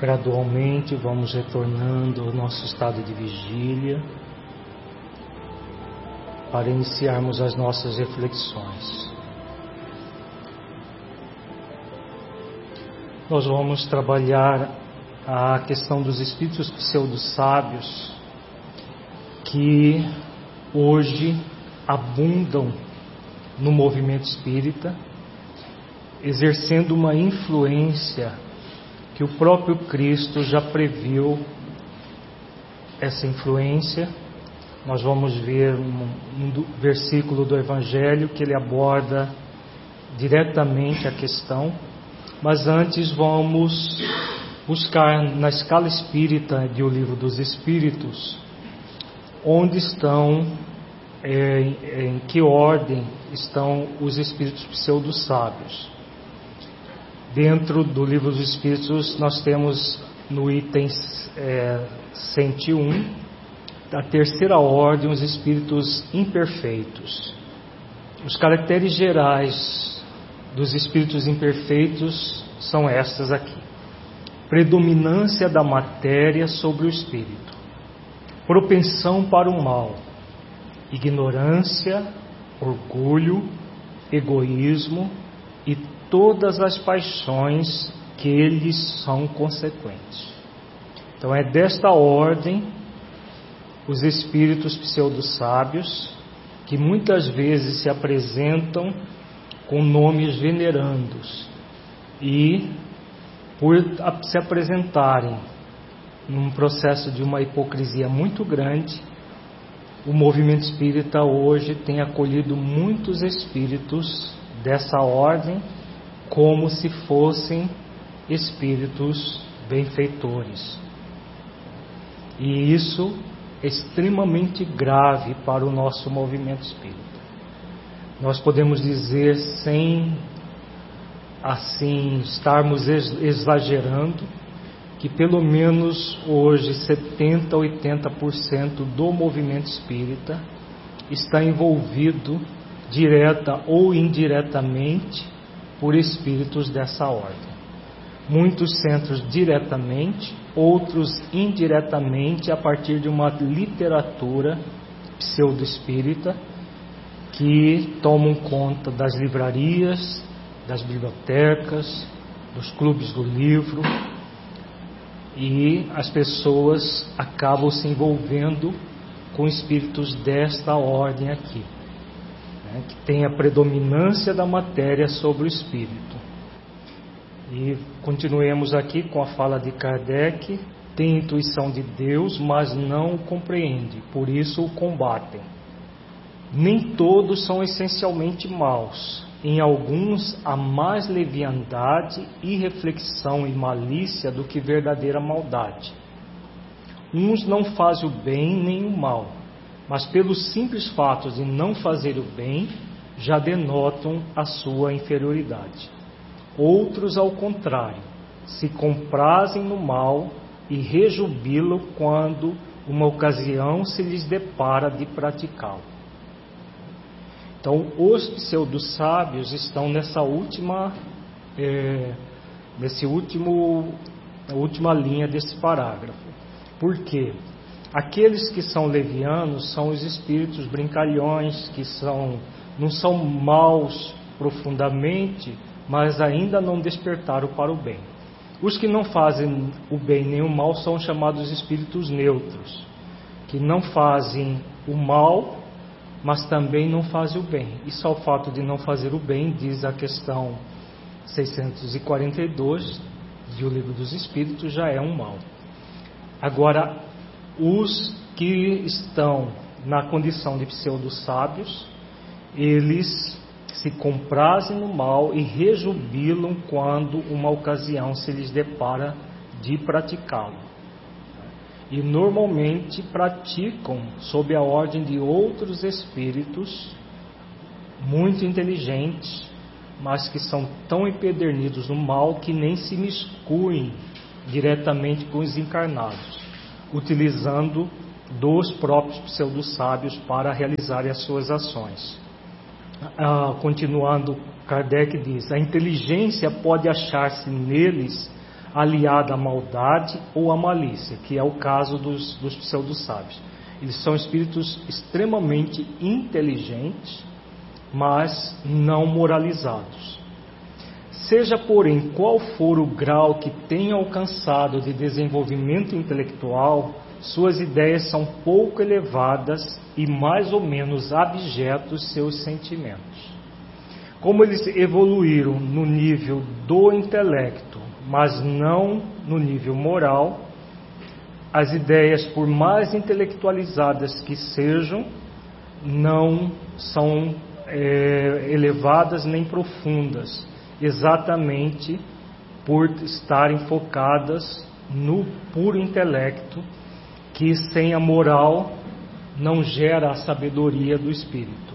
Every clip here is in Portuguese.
Gradualmente vamos retornando ao nosso estado de vigília para iniciarmos as nossas reflexões. Nós vamos trabalhar a questão dos espíritos pseudo-sábios que hoje abundam no movimento espírita, exercendo uma influência que o próprio Cristo já previu. Essa influência, nós vamos ver um versículo do Evangelho que ele aborda diretamente a questão, mas antes vamos buscar na escala espírita de O Livro dos Espíritos, onde estão, em que ordem estão os espíritos pseudo-sábios. Dentro do Livro dos Espíritos, nós temos no item 101, da terceira ordem, os espíritos imperfeitos. Os caracteres gerais dos espíritos imperfeitos são estas aqui: predominância da matéria sobre o espírito, propensão para o mal, ignorância, orgulho, egoísmo e todas as paixões que eles são consequentes. Então é desta ordem os espíritos pseudo-sábios, que muitas vezes se apresentam com nomes venerandos e, por se apresentarem num processo de uma hipocrisia muito grande, o movimento espírita hoje tem acolhido muitos espíritos dessa ordem como se fossem espíritos benfeitores. E isso é extremamente grave para o nosso movimento espírita. Nós podemos dizer, sem assim estarmos exagerando, que pelo menos hoje 70% a 80% do movimento espírita está envolvido direta ou indiretamente por espíritos dessa ordem. Muitos centros diretamente, outros indiretamente, a partir de uma literatura pseudo-espírita que tomam conta das livrarias, das bibliotecas, dos clubes do livro, e as pessoas acabam se envolvendo com espíritos desta ordem aqui, que tem a predominância da matéria sobre o espírito. E continuemos aqui com a fala de Kardec: tem intuição de Deus, mas não o compreende, por isso o combatem. Nem todos são essencialmente maus. Em alguns há mais leviandade, irreflexão e malícia do que verdadeira maldade. Uns não fazem o bem nem o mal, mas pelos simples fatos de não fazer o bem, já denotam a sua inferioridade. Outros, ao contrário, se comprazem no mal e rejubilam quando uma ocasião se lhes depara de praticá-lo. Então, os pseudo-sábios estão nessa última linha desse parágrafo. Por quê? Aqueles que são levianos são os espíritos brincalhões, que não são maus profundamente, mas ainda não despertaram para o bem. Os que não fazem o bem nem o mal são chamados espíritos neutros, que não fazem o mal, mas também não fazem o bem. E só o fato de não fazer o bem, diz a questão 642 de O Livro dos Espíritos, já é um mal. Agora, os que estão na condição de pseudo-sábios, eles se comprazem no mal e rejubilam quando uma ocasião se lhes depara de praticá-lo. E normalmente praticam sob a ordem de outros espíritos muito inteligentes, mas que são tão empedernidos no mal que nem se miscuem diretamente com os encarnados, utilizando dos próprios pseudo-sábios para realizarem as suas ações. Continuando, Kardec diz: a inteligência pode achar-se neles aliada à maldade ou à malícia, que é o caso dos pseudo-sábios. Eles são espíritos extremamente inteligentes, mas não moralizados. Seja, porém, qual for o grau que tenha alcançado de desenvolvimento intelectual, suas ideias são pouco elevadas e mais ou menos abjetos seus sentimentos. Como eles evoluíram no nível do intelecto, mas não no nível moral, as ideias, por mais intelectualizadas que sejam, não são elevadas nem profundas, exatamente por estarem focadas no puro intelecto, que sem a moral não gera a sabedoria do espírito.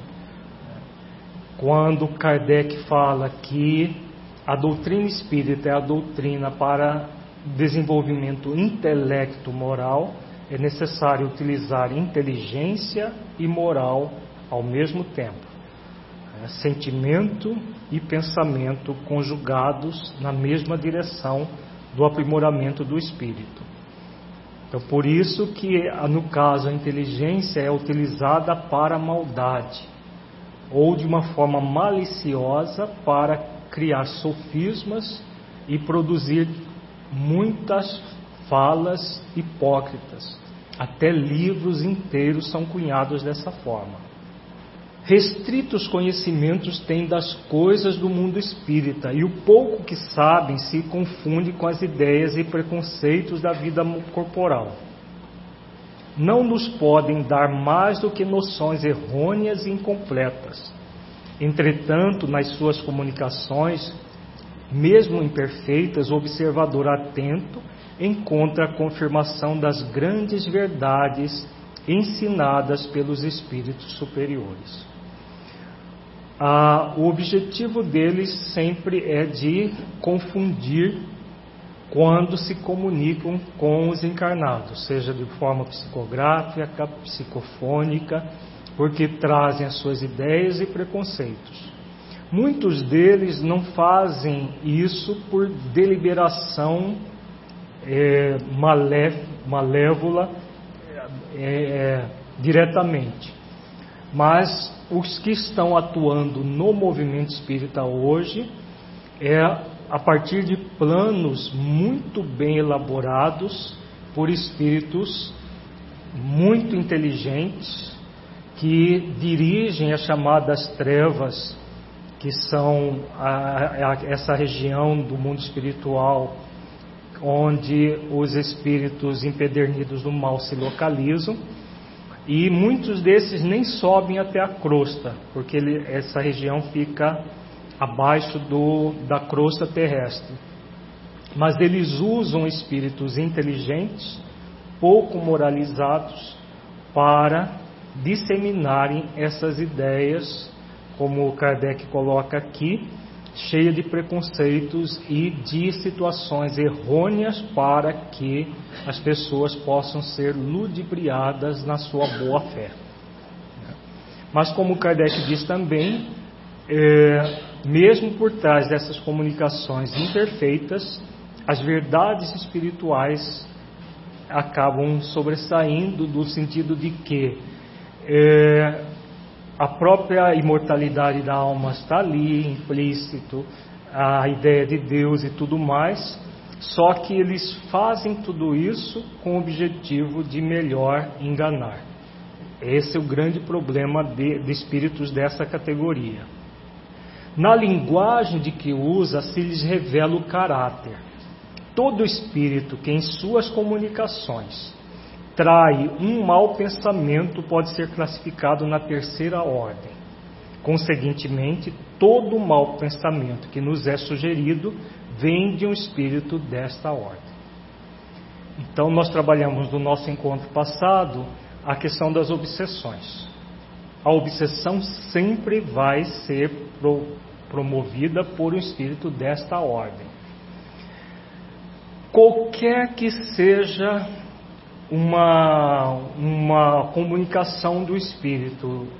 Quando Kardec fala que a doutrina espírita é a doutrina para desenvolvimento intelecto-moral, é necessário utilizar inteligência e moral ao mesmo tempo. Sentimento e pensamento conjugados na mesma direção do aprimoramento do espírito. Então, por isso que, no caso, a inteligência é utilizada para a maldade, ou de uma forma maliciosa para criar sofismas e produzir muitas falas hipócritas. Até livros inteiros são cunhados dessa forma. Restritos conhecimentos têm das coisas do mundo espírita, e o pouco que sabem se confunde com as ideias e preconceitos da vida corporal. Não nos podem dar mais do que noções errôneas e incompletas. Entretanto, nas suas comunicações, mesmo imperfeitas, o observador atento encontra a confirmação das grandes verdades ensinadas pelos espíritos superiores. O objetivo deles sempre é de confundir quando se comunicam com os encarnados, seja de forma psicográfica, psicofônica, porque trazem as suas ideias e preconceitos. Muitos deles não fazem isso por deliberação malévola diretamente, mas os que estão atuando no movimento espírita hoje a partir de planos muito bem elaborados por espíritos muito inteligentes que dirigem as chamadas trevas, que são essa região do mundo espiritual onde os espíritos empedernidos do mal se localizam, e muitos desses nem sobem até a crosta, porque essa região fica abaixo da crosta terrestre. Mas eles usam espíritos inteligentes, pouco moralizados, para disseminarem essas ideias, como Kardec coloca aqui, cheia de preconceitos e de situações errôneas para que as pessoas possam ser ludibriadas na sua boa fé. Mas como Kardec diz também, mesmo por trás dessas comunicações imperfeitas, as verdades espirituais acabam sobressaindo, no sentido de que a própria imortalidade da alma está ali, implícito, a ideia de Deus e tudo mais, só que eles fazem tudo isso com o objetivo de melhor enganar. Esse é o grande problema de espíritos dessa categoria. Na linguagem de que usa se lhes revela o caráter. Todo espírito que em suas comunicações trai um mau pensamento pode ser classificado na terceira ordem. Conseguintemente, todo mau pensamento que nos é sugerido vem de um espírito desta ordem. Então, nós trabalhamos no nosso encontro passado a questão das obsessões. A obsessão sempre vai ser promovida por um espírito desta ordem. Qualquer que seja uma comunicação do espírito